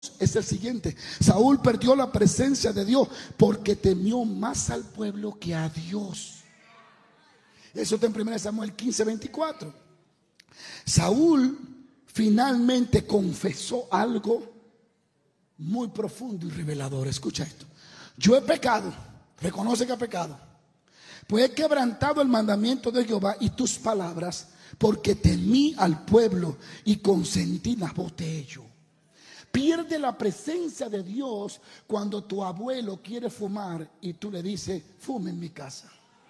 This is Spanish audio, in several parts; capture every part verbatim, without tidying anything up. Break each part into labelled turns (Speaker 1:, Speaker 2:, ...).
Speaker 1: es el siguiente: Saúl perdió la presencia de Dios porque temió más al pueblo que a Dios. Eso está en primera Samuel quince, veinticuatro. Saúl finalmente confesó algo muy profundo y revelador. Escucha esto: yo he pecado, reconoce que ha pecado, pues he quebrantado el mandamiento de Jehová y tus palabras, porque temí al pueblo y consentí la voz de ellos. Pierde la presencia de Dios cuando tu abuelo quiere fumar y tú le dices: fume en mi casa.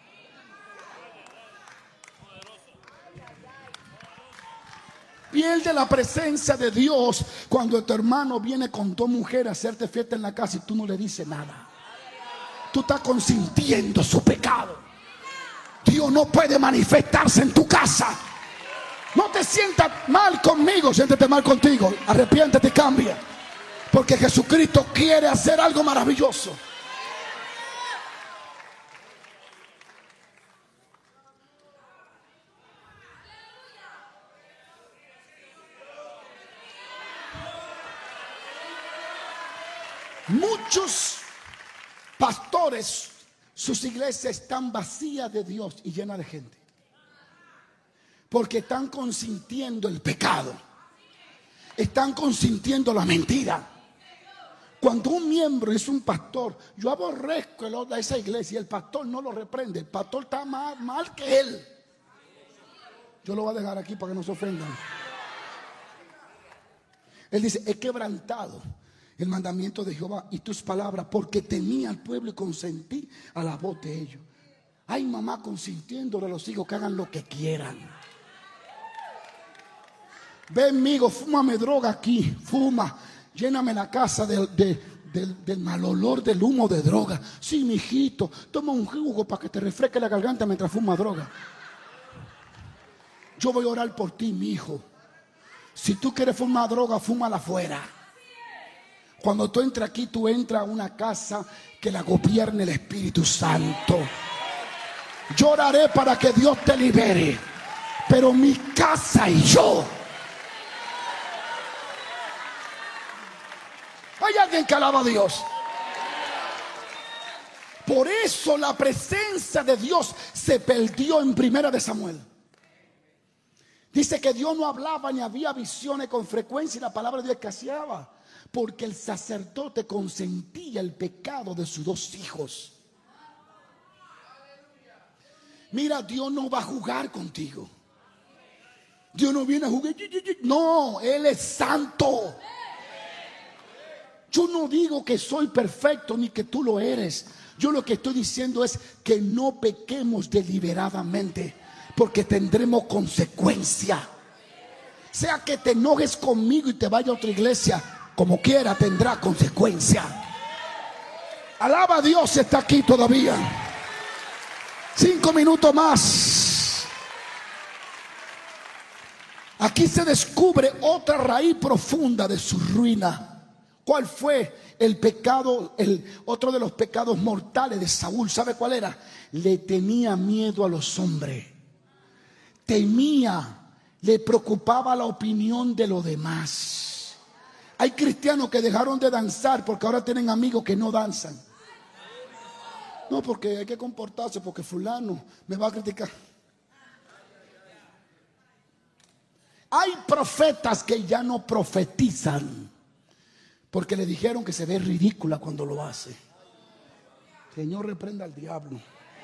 Speaker 1: Pierde la presencia de Dios cuando tu hermano viene con dos mujeres a hacerte fiesta en la casa y tú no le dices nada. Tú estás consintiendo su pecado. Dios no puede manifestarse en tu casa. No te sientas mal conmigo, siéntete mal contigo. Arrepiéntete y cambia, porque Jesucristo quiere hacer algo maravilloso. Muchos pastores, sus iglesias están vacías de Dios y llenas de gente, porque están consintiendo el pecado, están consintiendo la mentira. Cuando un miembro es un pastor, yo aborrezco a esa iglesia y el pastor no lo reprende. El pastor está más mal que él. Yo lo voy a dejar aquí para que no se ofendan. Él dice: he quebrantado el mandamiento de Jehová y tus palabras, porque temí al pueblo y consentí a la voz de ellos. Ay, mamá, consintiéndole a los hijos que hagan lo que quieran. Ven, amigo, fúmame droga aquí, fuma, lléname la casa del, de, del, del mal olor del humo de droga. Sí, mijito, toma un jugo para que te refresque la garganta mientras fuma droga. Yo voy a orar por ti, mi hijo. Si tú quieres fumar droga, fúmala afuera. Cuando tú entras aquí, tú entras a una casa que la gobierne el Espíritu Santo. Yo oraré para que Dios te libere, pero mi casa y yo. Hay alguien que alaba a Dios. Por eso la presencia de Dios se perdió en primera de Samuel. Dice que Dios no hablaba ni había visiones con frecuencia y la palabra de Dios escaseaba, porque el sacerdote consentía el pecado de sus dos hijos. Mira, Dios no va a jugar contigo. Dios no viene a jugar. No, Él es santo. Yo no digo que soy perfecto ni que tú lo eres. Yo lo que estoy diciendo es que no pequemos deliberadamente, porque tendremos consecuencia. Sea que te enojes conmigo y te vaya a otra iglesia, como quiera tendrá consecuencia. Alaba a Dios, está aquí todavía. Cinco minutos más. Aquí se descubre otra raíz profunda de su ruina. ¿Cuál fue el pecado? El otro de los pecados mortales de Saúl, ¿sabe cuál era? Le tenía miedo a los hombres. Temía, le preocupaba la opinión de los demás. Hay cristianos que dejaron de danzar porque ahora tienen amigos que no danzan. No, porque hay que comportarse, porque fulano me va a criticar. Hay profetas que ya no profetizan porque le dijeron que se ve ridícula cuando lo hace. Señor, reprenda al diablo.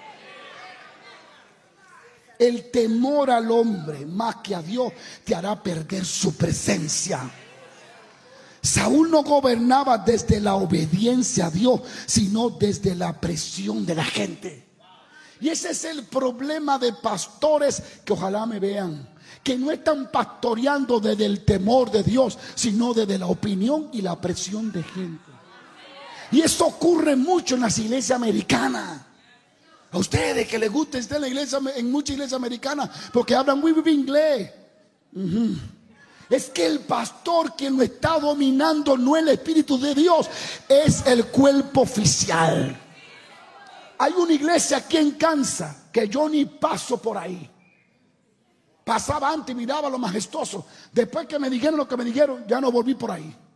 Speaker 1: El temor al hombre más que a Dios te hará perder su presencia. Saúl no gobernaba desde la obediencia a Dios, sino desde la presión de la gente. Y ese es el problema de pastores que ojalá me vean, que no están pastoreando desde el temor de Dios, sino desde la opinión y la presión de gente. Y eso ocurre mucho en las iglesias americanas. A ustedes que les gusta estar en la iglesia, en muchas iglesias americanas, porque hablan muy bien inglés. Uh-huh. Es que el pastor, quien lo está dominando, no el Espíritu de Dios, es el cuerpo oficial. Hay una iglesia aquí en Kansas que yo ni paso por ahí. Pasaba antes y miraba lo majestuoso. Después que me dijeron lo que me dijeron, ya no volví por ahí.